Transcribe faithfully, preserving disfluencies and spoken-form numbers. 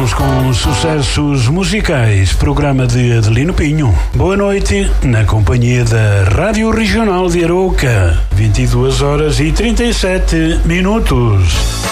Vamos com sucessos musicais, programa de Adelino Pinho. Boa noite, na companhia da Rádio Regional de Arouca, vinte e duas horas e trinta e sete minutos.